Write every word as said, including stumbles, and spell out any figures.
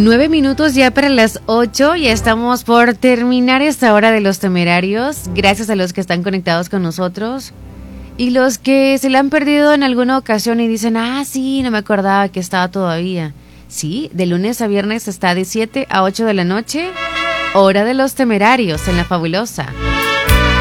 Nueve minutos ya para las ocho, ya estamos por terminar esta hora de Los Temerarios. Gracias a los que están conectados con nosotros y los que se la han perdido en alguna ocasión y dicen, ah, sí, no me acordaba que estaba todavía. Sí, de lunes a viernes está de siete a ocho de la noche, hora de Los Temerarios en La Fabulosa.